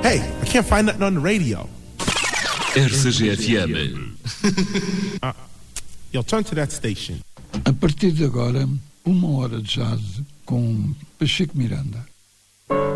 Hey, I can't find nothing on the radio. RCG-FM. Yo, turn to that station. A partir de agora, 1 hora de jazz com Pacheco Miranda.